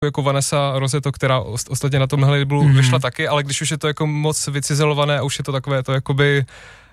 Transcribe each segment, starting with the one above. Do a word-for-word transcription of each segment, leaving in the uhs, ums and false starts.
jako Vanessa Rosetto, která ostatně na tomhle labelu mm-hmm. vyšla taky, ale když už je to jako moc vycizelované a už je to takové to jakoby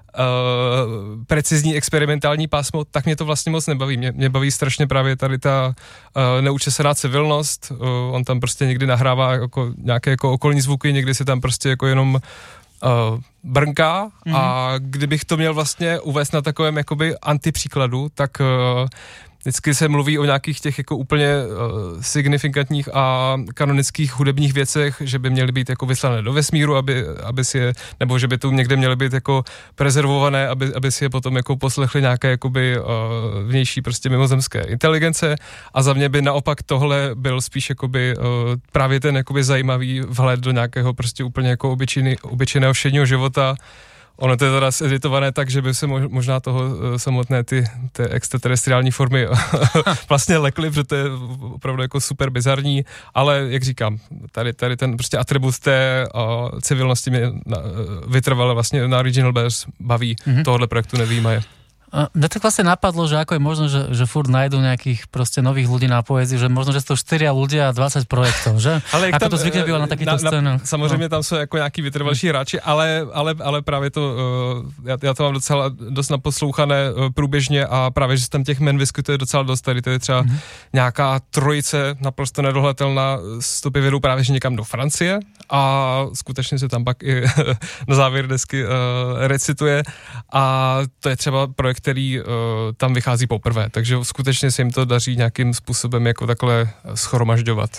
Uh, precizní experimentální pásmo, tak mě to vlastně moc nebaví. Mě, mě baví strašně právě tady ta uh, neučesaná civilnost. Uh, on tam prostě někdy nahrává jako nějaké jako okolní zvuky, někdy se tam prostě jako jenom uh, brnká mm-hmm. a kdybych to měl vlastně uvést na takovém jakoby antipříkladu, tak uh, vždycky se mluví o nějakých těch jako úplně uh, signifikantních a kanonických hudebních věcech, že by měly být jako vyslané do vesmíru, aby, aby si je, nebo že by tu někde měly být jako prezervované, aby, aby si je potom jako poslechli nějaké jakoby uh, vnější prostě mimozemské inteligence a za mě by naopak tohle byl spíš jakoby uh, právě ten jakoby zajímavý vhled do nějakého prostě úplně jako obyčejný, obyčejného všedního života. Ono to je teda editované tak, že by se možná toho samotné ty, ty extraterestriální formy vlastně lekly, protože to je opravdu jako super bizarní, ale jak říkám, tady, tady ten prostě atribut té uh, civilnosti mě na, vytrvale vlastně na Original Bears baví, mm-hmm. tohohle projektu nevýjímaje. Mňa tak vlastne napadlo, že ako je možno, že, že furt nájdú nejakých proste nových ľudí na poézii, že možno, že sú štyria ľudia a dvadsať projektov, že? Ale ako tam, to zvykne býva na takýto scénu. Samozřejmě no. Tam jsou jako nějaký vytrvalší hráči, ale, ale, ale právě to, já, já to mám docela dost naposlouchané průběžně a právě, že se tam těch men vyskytuje docela dost. Tady to je třeba mm-hmm. nějaká trojice naprosto nedohledatelná, stopy vedou právě že někam do Francie a skutečně se tam pak i na závěr desky uh, recituje a to je třeba projekt, který uh, tam vychází poprvé, takže skutečně se jim to daří nějakým způsobem jako takhle schromažďovat.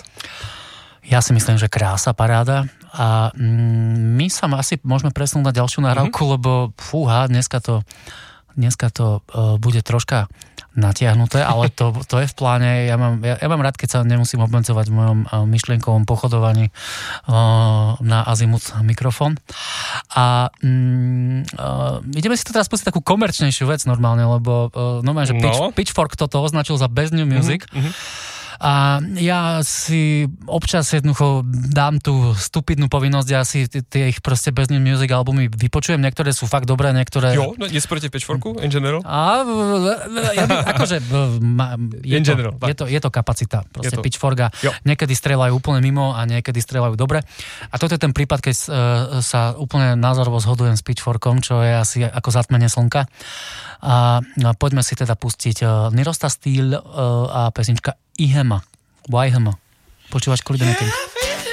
Ja si myslím, že krása, paráda a mm, my sa asi môžeme presunúť na ďalšiu nahrávku, mm-hmm. lebo fúha, dneska to, dneska to uh, bude troška natiahnuté, ale to, to je v pláne. Ja mám, ja, ja mám rád, keď sa nemusím obmedzovať v mojom uh, myšlienkovom pochodovaní uh, na azimut mikrofón. A um, uh, ideme si to teraz pustiť takú komerčnejšiu vec normálne, lebo uh, normálne, že Pitch, no. Pitchfork toto označil za Best New Music. Mm-hmm. A ja si občas jednoducho dám tú stupidnú povinnosť, ja si tie ich proste Best New Music albumy vypočujem, niektoré sú fakt dobré, niektoré... Jo, no je proti Pitchforku, in general? A ja by, akože je, in to, general, je, to, je to kapacita, proste to. Pitchforka. Jo. Niekedy strieľajú úplne mimo a niekedy strieľajú dobre. A toto je ten prípad, keď uh, sa úplne názorovo zhodujem s Pitchforkom, čo je asi ako zatmenie slnka. A no, poďme si teda pustiť uh, Nirosta Steel uh, a pesnička Ihema, Waihema. Počúvaš Collider Making?